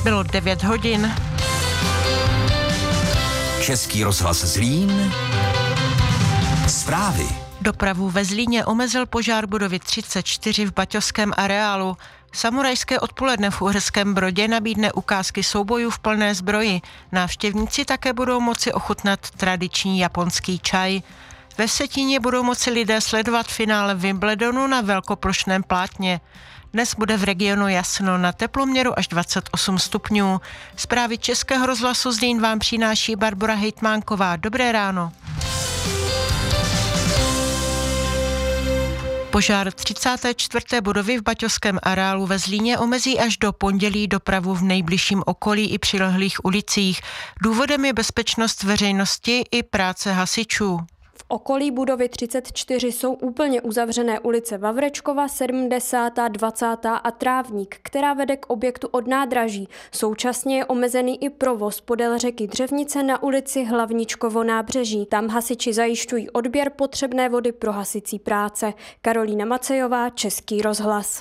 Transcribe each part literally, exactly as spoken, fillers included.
Bylo devět hodin. Český rozhlas Zlín. Zprávy. Dopravu ve Zlíně omezil požár budovy třicet čtyři v baťovském areálu. Samurajské odpoledne v Uherském Brodě nabídne ukázky soubojů v plné zbroji. Návštěvníci také budou moci ochutnat tradiční japonský čaj. Ve Vsetíně budou moci lidé sledovat finále Wimbledonu na velkoplošném plátně. Dnes bude v regionu jasno, na teploměru až dvacet osm stupňů. Zprávy Českého rozhlasu Zlín vám přináší Barbora Hejtmánková. Dobré ráno. Požár třicáté čtvrté budovy v baťovském areálu ve Zlíně omezí až do pondělí dopravu v nejbližším okolí i přilehlých ulicích. Důvodem je bezpečnost veřejnosti i práce hasičů. V okolí budovy třicet čtyři jsou úplně uzavřené ulice Vavrečkova, sedmdesátá, dvacátá a Trávník, která vede k objektu od nádraží. Současně je omezený i provoz podél řeky Dřevnice na ulici Hlavničkovo nábřeží. Tam hasiči zajišťují odběr potřebné vody pro hasicí práce. Karolína Macejová, Český rozhlas.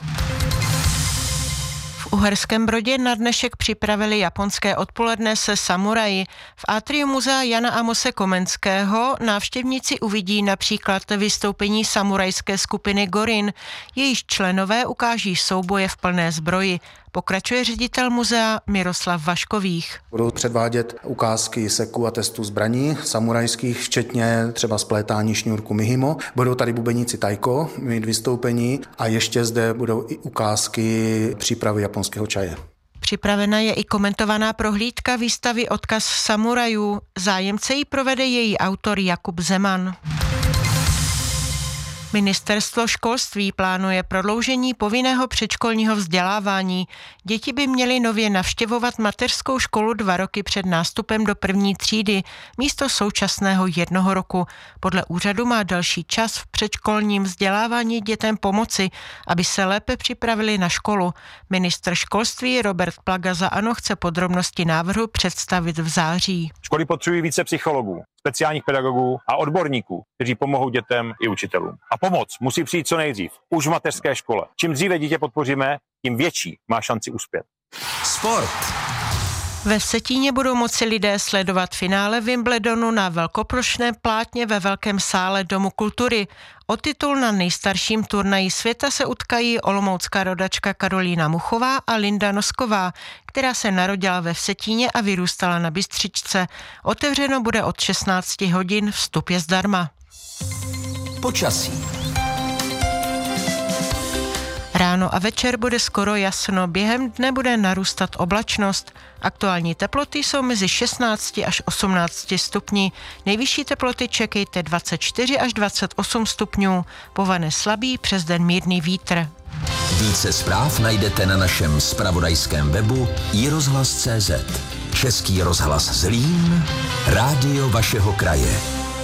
V Uherském Brodě na dnešek připravili japonské odpoledne se samuraji. V atriu muzea Jana Amose Komenského návštěvníci uvidí například vystoupení samurajské skupiny Gorin. Jejíž členové ukáží souboje v plné zbroji. Pokračuje ředitel muzea Miroslav Vaškových. Budou předvádět ukázky seku a testů zbraní samurajských, včetně třeba splétání šňůrku Mihimo. Budou tady bubeníci taiko mít vystoupení a ještě zde budou i ukázky přípravy japonského čaje. Připravena je i komentovaná prohlídka výstavy Odkaz samurajů. Zájemce ji provede její autor Jakub Zeman. Ministerstvo školství plánuje prodloužení povinného předškolního vzdělávání. Děti by měly nově navštěvovat mateřskou školu dva roky před nástupem do první třídy, místo současného jednoho roku. Podle úřadu má další čas v předškolním vzdělávání dětem pomoci, aby se lépe připravili na školu. Ministr školství Robert Plaga za ANO chce podrobnosti návrhu představit v září. Školy potřebují více psychologů, speciálních pedagogů a odborníků, kteří pomohou dětem i učitelům. A pomoc musí přijít co nejdřív, už v mateřské škole. Čím dříve dítě podpoříme, tím větší má šanci uspět. Sport. Ve Vsetíně budou moci lidé sledovat finále Wimbledonu na velkoplošném plátně ve velkém sále Domu kultury. O titul na nejstarším turnaji světa se utkají olomoucká rodačka Karolína Muchová a Linda Nosková, která se narodila ve Vsetíně a vyrůstala na Bystřičce. Otevřeno bude od šestnácti hodin, vstup je zdarma. Počasí. Ráno a večer bude skoro jasno, během dne bude narůstat oblačnost. Aktuální teploty jsou mezi šestnácti až osmnácti stupni. Nejvyšší teploty čekejte dvacet čtyři až dvacet osm stupňů. Povane slabý, přes den mírný vítr. Více zpráv najdete na našem zpravodajském webu i rozhlas tečka cé zet. Český rozhlas Zlín, rádio vašeho kraje.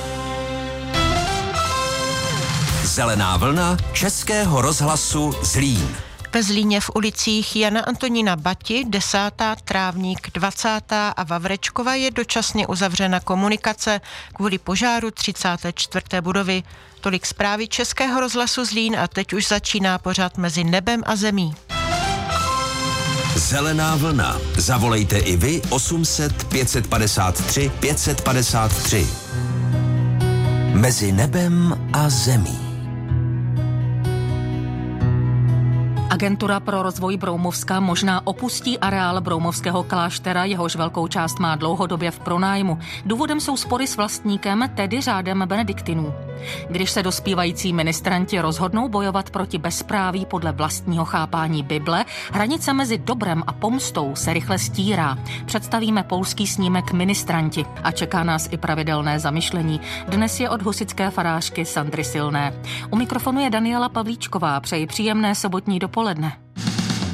Zelená vlna Českého rozhlasu Zlín. Ve Zlíně v ulicích Jana Antonína Bati, desátá, Trávník, dvacátá a Vavrečkova je dočasně uzavřena komunikace kvůli požáru třicáté čtvrté budovy. Tolik zprávy Českého rozhlasu Zlín a teď už začíná pořad Mezi nebem a zemí. Zelená vlna. Zavolejte i vy osm set pět padesát tři pět padesát tři. Mezi nebem a zemí. Agentura pro rozvoj Broumovska možná opustí areál Broumovského kláštera, jehož velkou část má dlouhodobě v pronájmu. Důvodem jsou spory s vlastníkem, tedy řádem benediktinů. Když se dospívající ministranti rozhodnou bojovat proti bezpráví podle vlastního chápání Bible, hranice mezi dobrem a pomstou se rychle stírá. Představíme polský snímek Ministranti a čeká nás i pravidelné zamyšlení. Dnes je od husitské farářky Sandry Silné. U mikrofonu je Daniela Pavlíčková, přeji příjemné sobotní dopoledne.